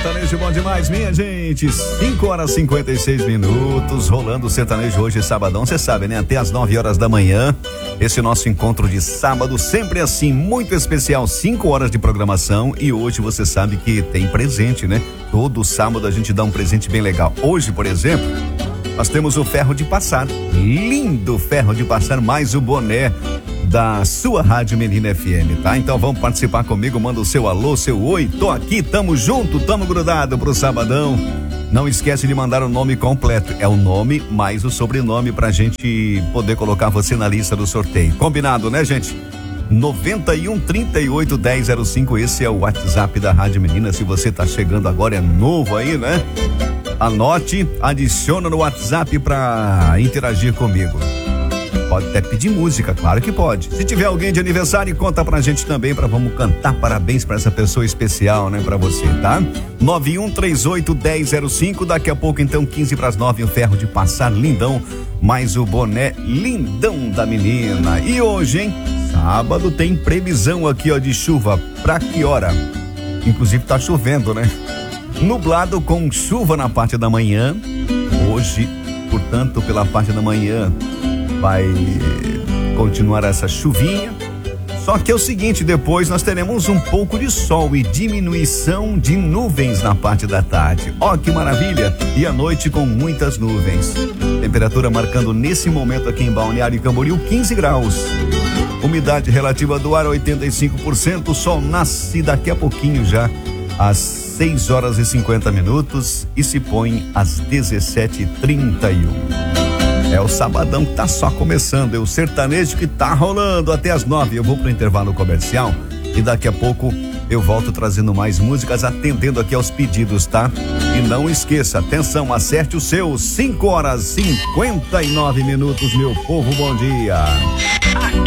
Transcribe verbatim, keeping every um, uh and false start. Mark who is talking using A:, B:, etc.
A: sertanejo bom demais, minha gente. cinco horas e cinquenta e seis minutos, rolando o sertanejo hoje, sabadão, você sabe, né? Até as nove horas da manhã. Esse nosso encontro de sábado, sempre assim, muito especial, cinco horas de programação. E hoje você sabe que tem presente, né? Todo sábado a gente dá um presente bem legal. Hoje, por exemplo, nós temos o ferro de passar. Lindo ferro de passar, mais o boné da sua Rádio Menina F M, tá? Então vamos participar comigo, manda o seu alô, seu oi, tô aqui, tamo junto, tamo grudado pro sabadão. Não esquece de mandar o nome completo, é o nome mais o sobrenome pra gente poder colocar você na lista do sorteio. Combinado, né, gente? noventa e um, trinta e oito, dez, zero cinco, esse é o WhatsApp da Rádio Menina. Se você tá chegando agora, é novo aí, né? Anote, adiciona no WhatsApp pra interagir comigo. Pode até pedir música, claro que pode. Se tiver alguém de aniversário, conta pra gente também, pra vamos cantar parabéns pra essa pessoa especial, né, pra você, tá? nove um três oito, dez, zero cinco, daqui a pouco então quinze pras nove, o ferro de passar lindão, mais o boné lindão da menina. E hoje, hein, sábado tem previsão aqui, ó, de chuva, pra que hora? Inclusive tá chovendo, né? Nublado com chuva na parte da manhã, hoje, portanto, pela parte da manhã, vai continuar essa chuvinha. Só que é o seguinte, depois nós teremos um pouco de sol e diminuição de nuvens na parte da tarde. Ó, que maravilha! E à noite com muitas nuvens. Temperatura marcando nesse momento aqui em Balneário Camboriú quinze graus. Umidade relativa do ar oitenta e cinco por cento. O sol nasce daqui a pouquinho já às seis horas e cinquenta minutos e se põe às dezessete e trinta e um. É o sabadão que tá só começando, é o sertanejo que tá rolando até as nove. Eu vou pro intervalo comercial e daqui a pouco eu volto trazendo mais músicas, atendendo aqui aos pedidos, tá? E não esqueça, atenção, acerte o seu, cinco horas e cinquenta e nove minutos, meu povo, bom dia.